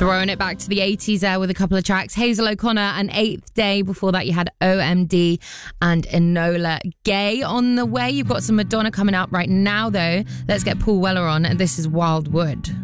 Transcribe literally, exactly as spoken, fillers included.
Throwing it back to the eighties there with a couple of tracks. Hazel O'Connor and Eighth Day. Before that, you had O M D and Enola Gay. On the way, you've got some Madonna coming up right now, though. Let's get Paul Weller on, and this is Wildwood.